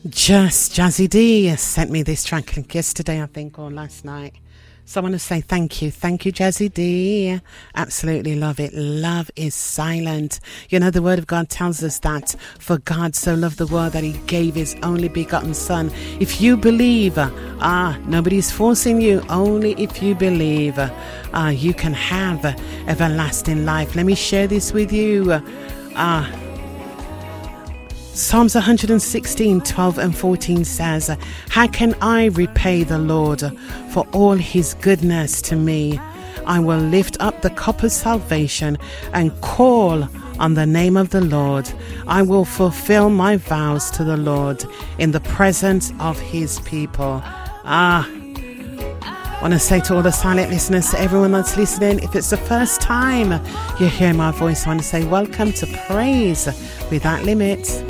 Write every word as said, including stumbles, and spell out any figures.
Just Jazzy D sent me this track yesterday, I think, or last night. So I want to say thank you. Thank you, Jazzy D. Absolutely love it. Love is silent. You know, the word of God tells us that for God so loved the world that he gave his only begotten son. If you believe, ah, nobody's forcing you. Only if you believe, ah, you can have everlasting life. Let me share this with you. Ah, Psalms one sixteen, twelve and fourteen says, how can I repay the Lord for all his goodness to me? I will lift up the cup of salvation and call on the name of the Lord. I will fulfill my vows to the Lord in the presence of his people. Ah, I want to say to all the silent listeners, to everyone that's listening, if it's the first time you hear my voice, I want to say welcome to Praise Without Limits.